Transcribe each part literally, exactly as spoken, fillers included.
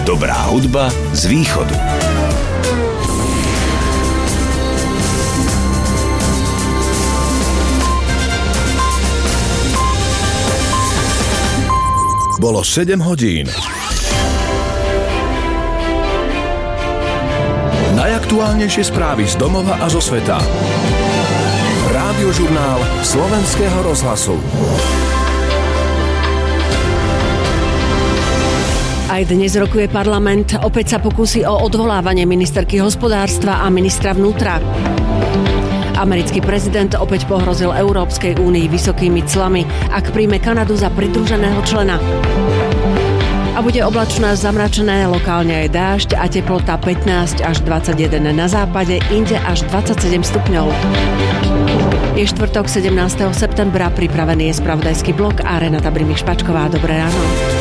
Dobrá hudba z východu. Bolo sedem hodín. Najaktuálnejšie správy z domova a zo sveta. Rádiožurnál Slovenského rozhlasu. Aj dnes rokuje parlament. Opäť sa pokúsi o odvolávanie ministerky hospodárstva a ministra vnútra. Americký prezident opäť pohrozil Európskej únii vysokými clami, ak príjme Kanadu za pridruženého člena. A bude oblačno až zamračené, lokálne aj dážď a teplota pätnásť až dvadsaťjeden na západe, inde až dvadsaťsedem stupňov. Je štvrtok sedemnásteho septembra, pripravený je spravodajský blok a Renata Brimich-Špačková. Dobré ráno.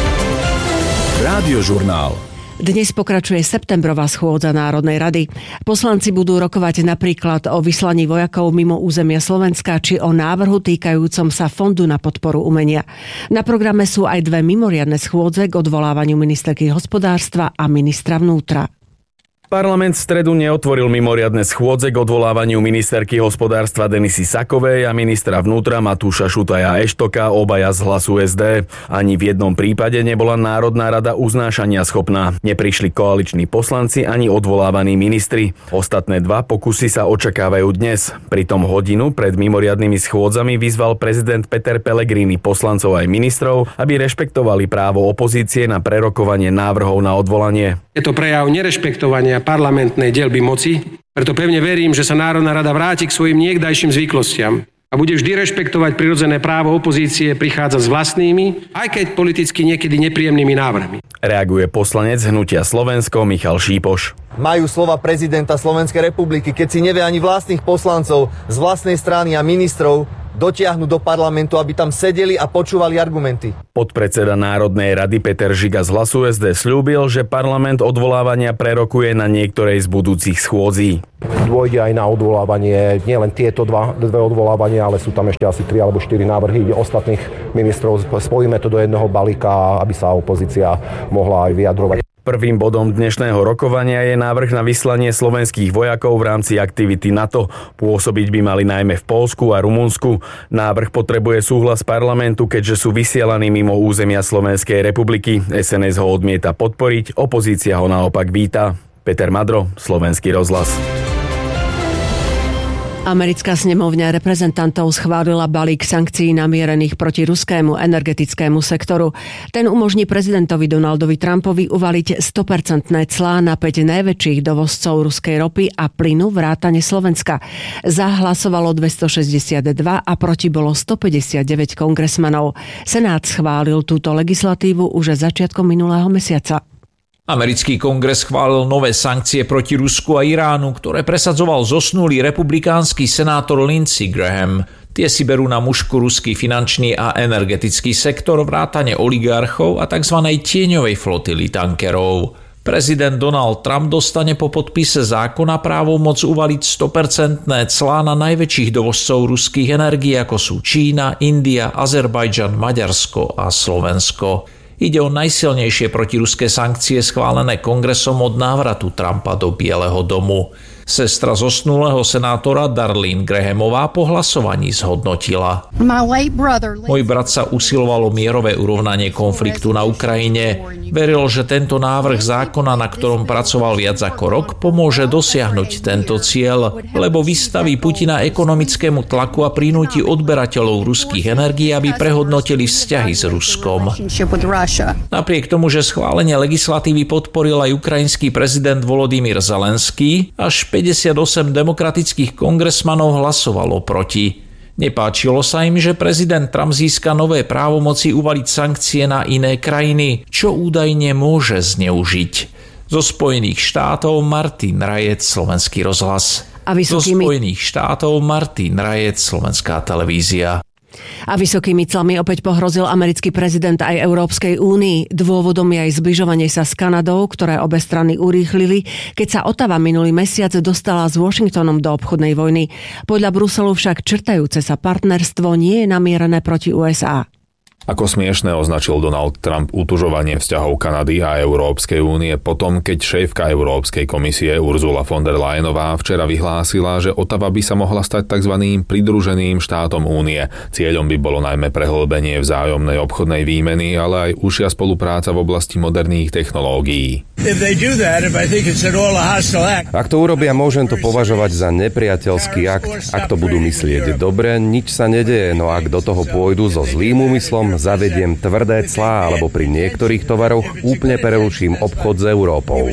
Rádiožurnál. Dnes pokračuje septembrová schôdza Národnej rady. Poslanci budú rokovať napríklad o vyslaní vojakov mimo územia Slovenska či o návrhu týkajúcom sa Fondu na podporu umenia. Na programe sú aj dve mimoriadne schôdze k odvolávaniu ministerky hospodárstva a ministra vnútra. Parlament v stredu neotvoril mimoriadne schôdze k odvolávaniu ministerky hospodárstva Denisy Sakovej a ministra vnútra Matúša Šutaja Eštoka, obaja z Hlasu es dé. Ani v jednom prípade nebola Národná rada uznášania schopná. Neprišli koaliční poslanci ani odvolávaní ministri. Ostatné dva pokusy sa očakávajú dnes. Pritom hodinu pred mimoriadnymi schôdzami vyzval prezident Peter Pellegrini poslancov aj ministrov, aby rešpektovali právo opozície na prerokovanie návrhov na odvolanie. Je to prejav nerešpektovania parlamentnej deľby moci, preto pevne verím, že sa Národná rada vráti k svojim niekdajším zvyklostiam a bude vždy rešpektovať prirodzené právo opozície prichádzať s vlastnými, aj keď politicky niekedy nepríjemnými návrhmi. Reaguje poslanec Hnutia Slovensko Michal Šípoš. Majú slova prezidenta Slovenskej republiky, keď si nevie ani vlastných poslancov z vlastnej strany a ministrov dotiahnuť do parlamentu, aby tam sedeli a počúvali argumenty. Podpredseda Národnej rady Peter Žiga z Hlasu es dé sľúbil, že parlament odvolávania prerokuje na niektorej z budúcich schôdzí. Dôjde aj na odvolávanie, nie len tieto dva, dve odvolávania, ale sú tam ešte asi tri alebo štyri návrhy ostatných ministrov. Spojíme to do jedného balíka, aby sa opozícia mohla aj vyjadrovať. Prvým bodom dnešného rokovania je návrh na vyslanie slovenských vojakov v rámci aktivity NATO. Pôsobiť by mali najmä v Poľsku a Rumunsku. Návrh potrebuje súhlas parlamentu, keďže sú vysielaní mimo územia Slovenskej republiky. es en es ho odmieta podporiť, opozícia ho naopak víta. Peter Madro, Slovenský rozhlas. Americká snemovňa reprezentantov schválila balík sankcií namierených proti ruskému energetickému sektoru. Ten umožní prezidentovi Donaldovi Trumpovi uvaliť sto percent clá na päť najväčších dovozcov ruskej ropy a plynu vrátane Slovenska. Za hlasovalo dvestošesťdesiatdva a proti bolo stopäťdesiatdeväť kongresmanov. Senát schválil túto legislatívu už začiatkom minulého mesiaca. Americký kongres schválil nové sankcie proti Rusku a Iránu, ktoré presadzoval zosnulý republikánsky senátor Lindsey Graham. Tie si berú na mušku ruský finančný a energetický sektor, vrátane oligarchov a tzv. Tieňovej flotily tankerov. Prezident Donald Trump dostane po podpise zákona právomoc uvaliť sto percent clá na najväčších dovozcov ruských energií, ako sú Čína, India, Azerbajdžan, Maďarsko a Slovensko. Ide o najsilnejšie protiruské sankcie schválené kongresom od návratu Trumpa do Bieleho domu. Sestra zosnulého senátora Darlene Grahamová po hlasovaní zhodnotila: Môj brat sa usiloval o mierové urovnanie konfliktu na Ukrajine. Veril, že tento návrh zákona, na ktorom pracoval viac ako rok, pomôže dosiahnuť tento cieľ, lebo vystaví Putina ekonomickému tlaku a prinúti odberateľov ruských energií, aby prehodnotili vzťahy s Ruskom. Napriek tomu, že schválenie legislatívy podporil aj ukrajinský prezident Volodymyr Zelenský, až päťdesiatosem demokratických kongresmanov hlasovalo proti. Nepáčilo sa im, že prezident Trump získa nové právomoci uvaliť sankcie na iné krajiny, čo údajne môže zneužiť. Zo Spojených štátov Martin Rajec, Slovenský rozhlas. A vysokými... Zo Spojených štátov Martin Rajec, Slovenská televízia. A vysokými clami opäť pohrozil americký prezident aj Európskej únii. Dôvodom je aj zbližovanie sa s Kanadou, ktoré obe strany urýchlili, keď sa Ottawa minulý mesiac dostala s Washingtonom do obchodnej vojny. Podľa Bruselu však črtajúce sa partnerstvo nie je namierené proti ú es á. Ako smiešné označil Donald Trump utužovanie vzťahov Kanady a Európskej únie potom, keď šéfka Európskej komisie Ursula von der Leyenová včera vyhlásila, že Ottawa by sa mohla stať tzv. Pridruženým štátom únie. Cieľom by bolo najmä prehlbenie vzájomnej obchodnej výmeny, ale aj užšia spolupráca v oblasti moderných technológií. Ak to urobia, môžem to považovať za nepriateľský akt. Ak to budú myslieť dobre, nič sa nedeje, no ak do toho pôjdu so zlým úmyslom, zavediem tvrdé clá, alebo pri niektorých tovaroch úplne preruším obchod s Európou.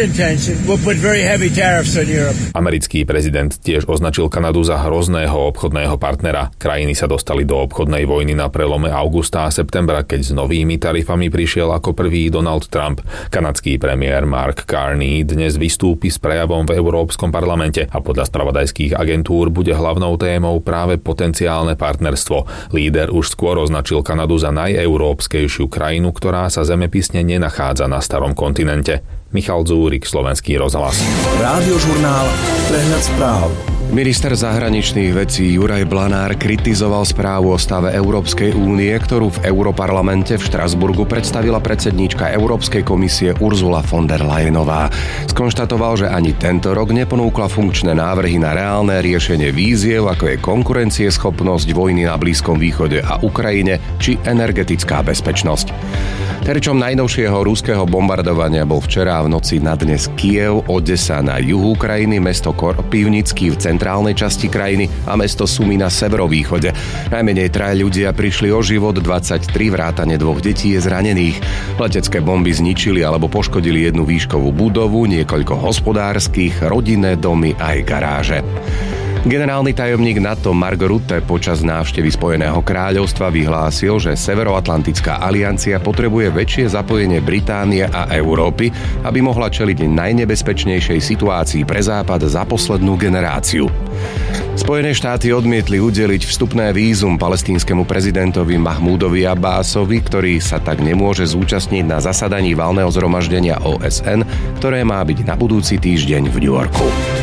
Americký prezident tiež označil Kanadu za hrozného obchodného partnera. Krajiny sa dostali do obchodnej vojny na prelome augusta a septembra, keď s novými tarifami prišiel ako prvý Donald Trump. Kanadský premiér Mark Carney dnes vystúpi s prejavom v Európskom parlamente a podľa spravodajských agentúr bude hlavnou témou práve potenciálne partnerstvo. Líder už skôr označil Kanadu za najeurópskejšiu krajinu, ktorá sa zemepisne nenachádza na starom kontinente. Michal Dzúrik, Slovenský rozhlas. Rádiožurnál, prehľad správ. Minister zahraničných vecí Juraj Blanár kritizoval správu o stave Európskej únie, ktorú v Europarlamente v Štrasburgu predstavila predsedníčka Európskej komisie Ursula von der Leyenová. Skonštatoval, že ani tento rok neponúkla funkčné návrhy na reálne riešenie víziev, ako je konkurencieschopnosť, vojny na Blízkom východe a Ukrajine či energetická bezpečnosť. Terčom najnovšieho ruského bombardovania bol včera v noci na dnes Kyjev, Odesa na juhu Ukrajiny, mesto Korpivnický v centrálnej časti krajiny a mesto Sumy na severovýchode. Najmenej traja ľudia prišli o život, dvadsaťtri vrátane dvoch detí je zranených. Letecké bomby zničili alebo poškodili jednu výškovú budovu, niekoľko hospodárskych, rodinné domy aj garáže. Generálny tajomník NATO Mark Rutte počas návštevy Spojeného kráľovstva vyhlásil, že Severoatlantická aliancia potrebuje väčšie zapojenie Británie a Európy, aby mohla čeliť najnebezpečnejšej situácii pre Západ za poslednú generáciu. Spojené štáty odmietli udeliť vstupné vízum palestínskemu prezidentovi Mahmúdovi Abbásovi, ktorý sa tak nemôže zúčastniť na zasadaní valného zhromaždenia ó es en, ktoré má byť na budúci týždeň v New Yorku.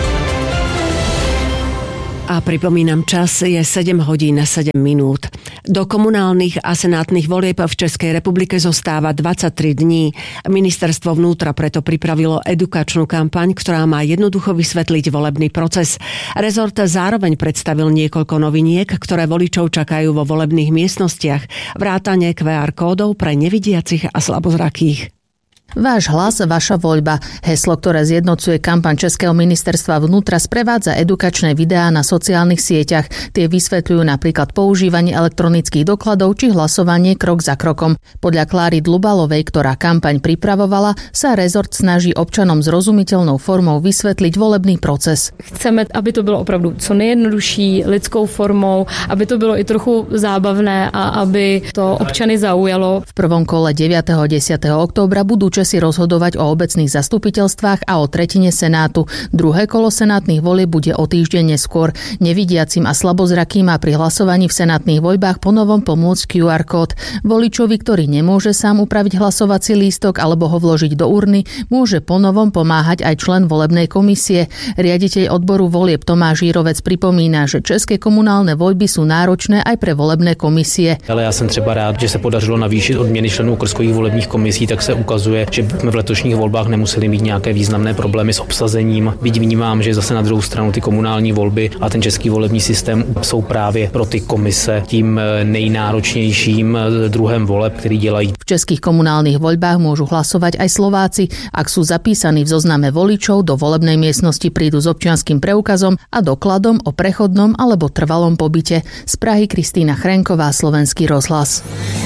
A pripomínam, čas je sedem hodín sedem minút. Do komunálnych a senátnych volieb v Českej republike zostáva dvadsaťtri dní. Ministerstvo vnútra preto pripravilo edukačnú kampaň, ktorá má jednoducho vysvetliť volebný proces. Rezort zároveň predstavil niekoľko noviniek, ktoré voličov čakajú vo volebných miestnostiach. Vrátane kú ár kódov pre nevidiacich a slabozrakých. Váš hlas, vaša voľba. Heslo, ktoré zjednocuje kampaň Českého ministerstva vnútra, sprevádza edukačné videá na sociálnych sieťach. Tie vysvetľujú napríklad používanie elektronických dokladov či hlasovanie krok za krokom. Podľa Kláry Dlubalovej, ktorá kampaň pripravovala, sa rezort snaží občanom zrozumiteľnou formou vysvetliť volebný proces. Chceme, aby to bylo opravdu co nejjednodušší, lidskou formou, aby to bylo i trochu zábavné a aby to občany zaujalo. V prvom kole deviateho a desiateho októbra budú Česi rozhodovať o obecných zastupiteľstvách a o tretine Senátu. Druhé kolo senátnych volieb bude o týždeň neskôr. Nevidiacim a slabozrakým má pri hlasovaní v senátnych voľbách ponovom pomôcť kú ár kód. Voličovi, ktorý nemôže sám upraviť hlasovací lístok alebo ho vložiť do urny, môže ponovom pomáhať aj člen volebnej komisie. Riaditeľ odboru volieb Tomáš Jírovec pripomína, že české komunálne voľby sú náročné aj pre volebné komisie. Ale ja som třeba rád, že sa podařilo navýšiť odměny členů okrskových volebních komisí, tak sa ukazuje, že jsme v letošních volbách nemuseli mít nějaké významné problémy s obsazením. Byť vnímám, že zase na druhou stranu ty komunální volby a ten český volební systém jsou právě pro ty komise tím nejnáročnějším druhem voleb, který dělají. V českých komunálnych voľbách môžu hlasovať aj Slováci. Ak sú zapísaní v zozname voličov, do volebnej miestnosti prídu s občianskym preukazom a dokladom o prechodnom alebo trvalom pobyte. Z Prahy Kristína Chrenková, Slovenský rozhlas.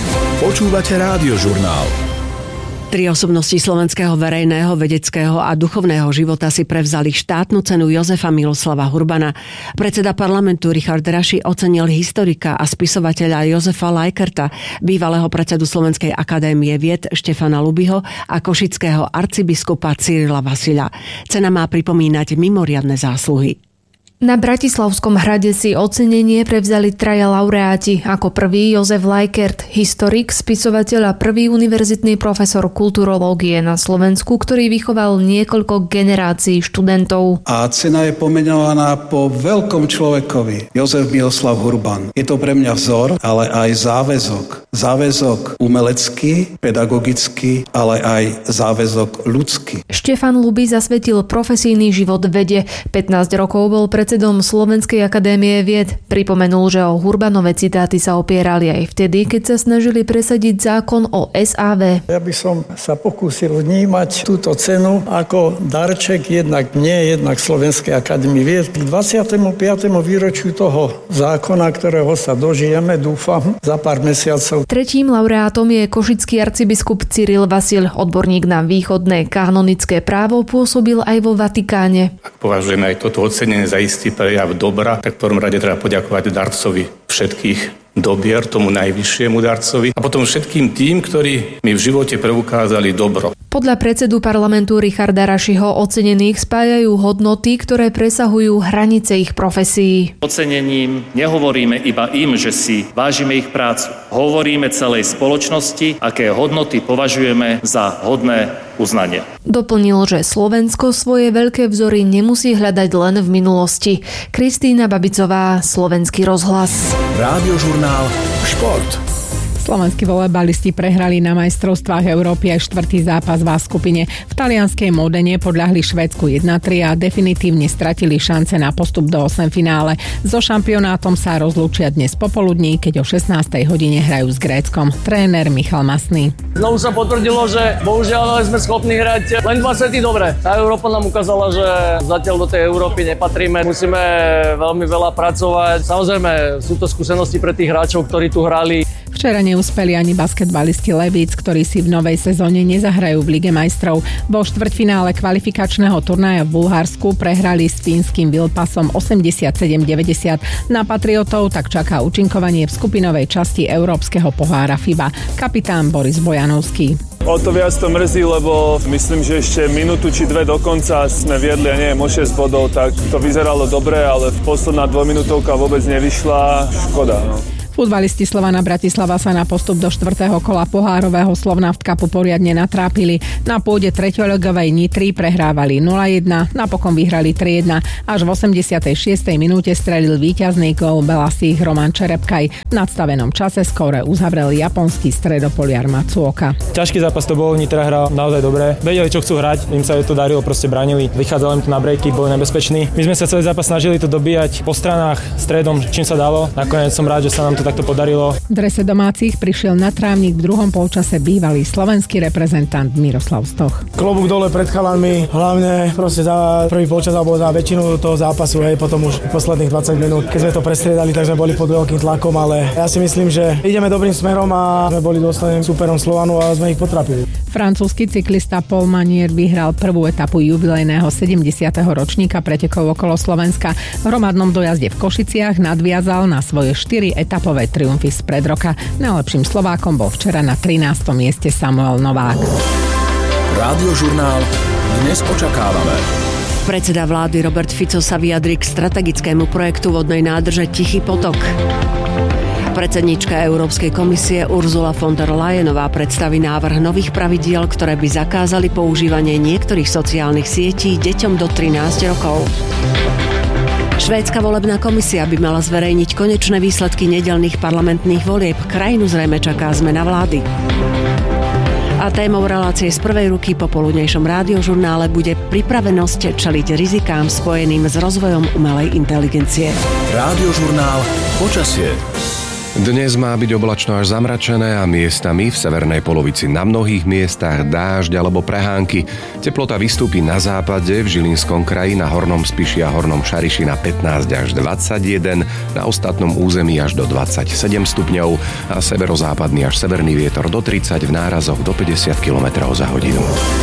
Počúvate Rádiožurnál. Tri osobnosti slovenského verejného, vedeckého a duchovného života si prevzali štátnu cenu Jozefa Miloslava Hurbana. Predseda parlamentu Richard Raši ocenil historika a spisovateľa Jozefa Lajkerta, bývalého predsedu Slovenskej akadémie vied Štefana Lubyho a košického arcibiskupa Cyrila Vasila. Cena má pripomínať mimoriadne zásluhy. Na Bratislavskom hrade si ocenenie prevzali traja laureáti. Ako prvý Jozef Lajkert, historik, spisovateľ a prvý univerzitný profesor kulturológie na Slovensku, ktorý vychoval niekoľko generácií študentov. A cena je pomenovaná po veľkom človekovi, Jozef Miroslav Hurban. Je to pre mňa vzor, ale aj záväzok. Záväzok umelecký, pedagogický, ale aj záväzok ľudský. Štefan Luby zasvetil profesijný život vede. pätnásť rokov bol pred predsedom Slovenskej akadémie vied. Pripomenul, že o Hurbanové citáty sa opierali aj vtedy, keď sa snažili presadiť zákon o es á vé. Ja by som sa pokúsil vnímať túto cenu ako darček jednak mne, jednak Slovenskej akadémie vied. K dvadsiatemu piatemu výročiu toho zákona, ktorého sa dožijeme, dúfam, za pár mesiacov. Tretím laureátom je košický arcibiskup Cyril Vasil, odborník na východné kanonické právo, pôsobil aj vo Vatikáne. Ak považujeme aj toto ocenenie za istý prejav dobra, tak v prvom rade treba poďakovať darcovi všetkých dobier, tomu najvyššiemu darcovi a potom všetkým tým, ktorí mi v živote preukázali dobro. Podľa predsedu parlamentu Richarda Rašiho ocenených spájajú hodnoty, ktoré presahujú hranice ich profesií. Ocenením nehovoríme iba im, že si vážime ich prácu. Hovoríme celej spoločnosti, aké hodnoty považujeme za hodné uznania. Doplnil, že Slovensko svoje veľké vzory nemusí hľadať len v minulosti. Kristína Babicová, Slovenský rozhlas. Rádiožurnál Šport. Slovenskí volejbalisti prehrali na majstrovstvách Európy aj štvrtý zápas v A skupine. V talianskej Modene podľahli Švédsku jedna tri a definitívne stratili šance na postup do osemfinále. So šampionátom sa rozlúčia dnes popoludní, keď o šestnástej hodine hrajú s Gréckom. Tréner Michal Masný. Znovu sa potvrdilo, že bohužiaľ sme schopní hrať len dva sety dobre. Tá Európa nám ukázala, že zatiaľ do tej Európy nepatríme. Musíme veľmi veľa pracovať. Samozrejme, sú to skúsenosti pre tých hráčov, ktorí tu hrali. Včera neúspeli ani basketbalisti Levíc, ktorí si v novej sezóne nezahrajú v Lige majstrov. Vo štvrťfinále kvalifikačného turnaja v Bulharsku prehrali s fínskym Vilpasom osemdesiatsedem deväťdesiat. Na Patriotov tak čaká účinkovanie v skupinovej časti Európskeho pohára FIBA. Kapitán Boris Bojanovský. O to viac to mrzí, lebo myslím, že ešte minútu či dve do konca sme viedli, ja neviem, o šesť bodov, tak to vyzeralo dobre, ale posledná dvojminútovka vôbec nevyšla. Škoda, no. Futbalisti Slovana Bratislava sa na postup do štvrtého kola pohárového Slovnaft Cupu poriadne natrápili. Na pôde treťoligovej Nitry prehrávali nula jedna, napokon vyhrali tri jedna. Až v osemdesiatej šiestej minúte strelil víťazný gól belasých Roman Čerepkaj. V nadstavenom čase skóre uzavrel japonský stredopoliar Matsuoka. Ťažký zápas to bol, Nitra hral naozaj dobre. Vedeli, čo chcú hrať, im sa to darilo, proste bránili. Vychádzali im to na breaky, boli nebezpeční. My sme sa celý zápas snažili to dobíjať po stranách, stredom, čím sa dalo. Nakoniec som rád, že sa nám to takto podarilo. V drese domácich prišiel na trávnik v druhom polčase bývalý slovenský reprezentant Miroslav Stoch. Klobúk dole pred chalami, hlavne proste za prvý polčas alebo za väčšinu toho zápasu, hej, potom už posledných dvadsať minút. Keď sme to prestriedali, tak sme boli pod veľkým tlakom, ale ja si myslím, že ideme dobrým smerom a sme boli dôsledným súperom Slovanu a sme ich potrapili. Francúzsky cyklista Paul Manier vyhral prvú etapu jubilejného sedemdesiateho ročníka pretekov okolo Slovenska. V hromadnom dojazde v Košiciach nadviazal na svoje štyri etapové triumfy spred roka. Najlepším Slovákom bol včera na trinástom mieste Samuel Novák. Rádiožurnál Dnes očakávame. Predseda vlády Robert Fico sa vyjadri k strategickému projektu vodnej nádrže Tichý potok. Predsedníčka Európskej komisie Ursula von der Leyenová predstaví návrh nových pravidiel, ktoré by zakázali používanie niektorých sociálnych sietí deťom do trinásť rokov. Švédska volebná komisia by mala zverejniť konečné výsledky nedeľných parlamentných volieb. Krajinu zrejme čaká zmena vlády. A témou relácie z prvej ruky po poludnejšom rádiožurnále bude pripravenosť čeliť rizikám spojeným s rozvojom umelej inteligencie. Rádiožurnál Počasie. Dnes má byť oblačno až zamračené a miestami v severnej polovici na mnohých miestach dážď alebo prehánky. Teplota vystúpi na západe, v Žilinskom kraji, na Hornom Spiši a Hornom Šariši na pätnásť až dvadsaťjeden, na ostatnom území až do dvadsaťsedem stupňov a severozápadný až severný vietor do tridsať, v nárazoch do päťdesiat kilometrov za hodinu.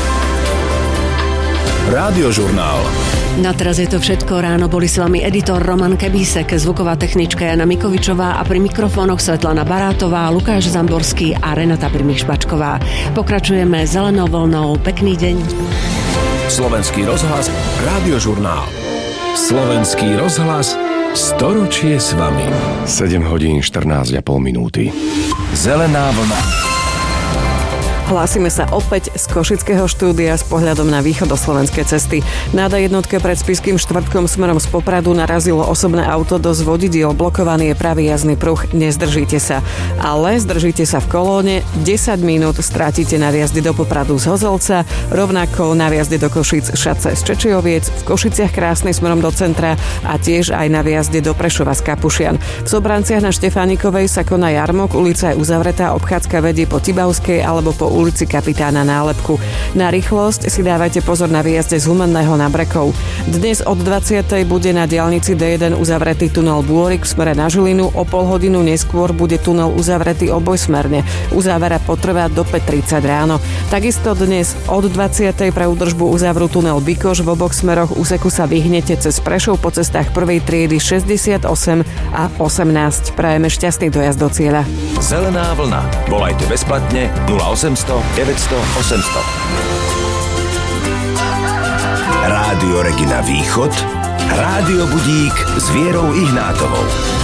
Rádiožurnál. Na teraz je to všetko. Ráno boli s vami editor Roman Kebísek, zvuková technička Jana Mikovičová a pri mikrofónoch Svetlana Barátová, Lukáš Zamborský a Renata Primiš-Špačková. Pokračujeme zelenou vlnou. Pekný deň. Slovenský rozhlas, Rádiožurnál. Slovenský rozhlas storočie s vami. sedem hodín štrnásť a pol minúty. Zelená vlna. Hlásime sa opäť z košického štúdia s pohľadom na východoslovenské cesty. Na dé jednotke pred Spišským štvrtkom smerom z Popradu narazilo osobné auto do zvodidiel, blokovaný je pravý jazdný pruh, nezdržíte sa. Ale zdržíte sa v kolóne, desať minút strátite na vjazdy do Popradu z Hozolca, rovnako na vjazdy do Košíc Šace z Čečijoviec, v Košiciach Krásnej smerom do centra a tiež aj na vjazdy do Prešova z Kapušian. V Sobranciach na Štefánikovej sa koná jarmok, ulica je uzavretá, obchádzka vedie po Tibavskej alebo po ulici Kapitána Nálepku. Na rýchlosť si dávajte pozor na výjazde z Humenného na Brekov. Dnes od dvadsiatej bude na diaľnici dé jeden uzavretý tunel Bôrik v smere na Žilinu, o pol hodinu neskôr bude tunel uzavretý obojsmerne. Uzávera potrvá do päť tridsať ráno. Takisto dnes od dvadsiatej pre údržbu uzavrú tunel Bikoš, v oboch smeroch úseku sa vyhnete cez Prešov po cestách prvej triedy šesťdesiatosem a osemnásť. Prajeme šťastný dojazd do cieľa. Zelená vlna. Volajte bezplatne nula osemsto deväťsto osemsto. Rádio Regina Východ, Rádio Budík s Vierou Ihnátovou.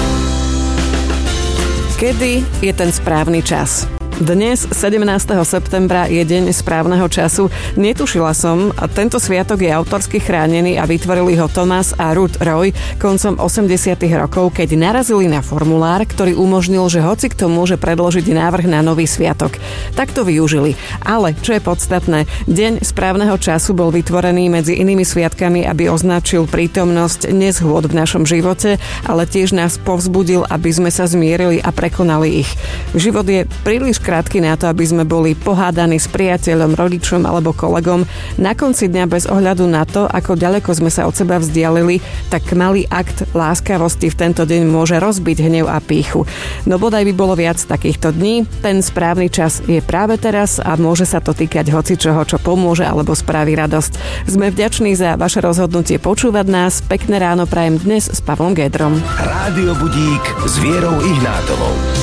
Kedy je ten správny čas? Dnes, sedemnásteho septembra, je deň správneho času. Netušila som, a tento sviatok je autorsky chránený a vytvorili ho Thomas a Ruth Roy koncom osemdesiatych rokov, keď narazili na formulár, ktorý umožnil, že hocikto môže predložiť návrh na nový sviatok. Tak to využili. Ale, čo je podstatné, deň správneho času bol vytvorený medzi inými sviatkami, aby označil prítomnosť nezhôd v našom živote, ale tiež nás povzbudil, aby sme sa zmierili a prekonali ich. Život je príliš krátky na to, aby sme boli pohádaní s priateľom, rodičom alebo kolegom. Na konci dňa bez ohľadu na to, ako ďaleko sme sa od seba vzdialili, tak malý akt láskavosti v tento deň môže rozbiť hnev a pýchu. No bodaj by bolo viac takýchto dní. Ten správny čas je práve teraz a môže sa to týkať hocičoho, čo pomôže alebo spraví radosť. Sme vďační za vaše rozhodnutie počúvať nás. Pekné ráno prajem dnes s Pavlom Gédrom. Rádio Budík s Vierou Ihnátovou.